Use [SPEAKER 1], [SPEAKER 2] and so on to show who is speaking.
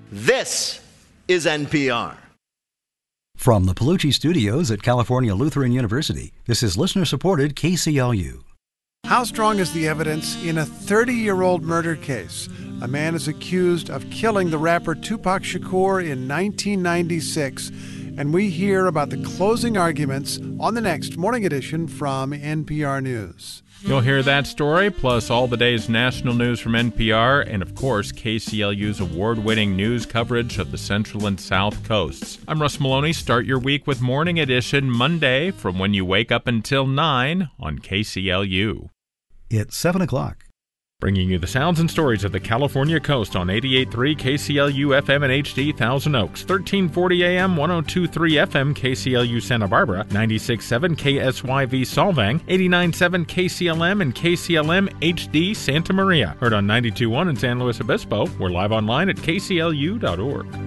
[SPEAKER 1] This is NPR.
[SPEAKER 2] From the Palucci Studios at California Lutheran University, this is listener-supported KCLU.
[SPEAKER 3] How strong is the evidence in a 30-year-old murder case? A man is accused of killing the rapper Tupac Shakur in 1996, and we hear about the closing arguments on the next Morning Edition from NPR News.
[SPEAKER 4] You'll hear that story, plus all the day's national news from NPR, and of course, KCLU's award-winning news coverage of the Central and South Coasts. I'm Russ Maloney. Start your week with Morning Edition Monday from when you wake up until 9 on KCLU.
[SPEAKER 2] It's 7 o'clock.
[SPEAKER 4] Bringing you the sounds and stories of the California coast on 88.3 KCLU FM and HD Thousand Oaks, 1340 AM, 102.3 FM KCLU Santa Barbara, 96.7 KSYV Solvang, 89.7 KCLM and KCLM HD Santa Maria. Heard on 92.1 in San Luis Obispo. We're live online at kclu.org.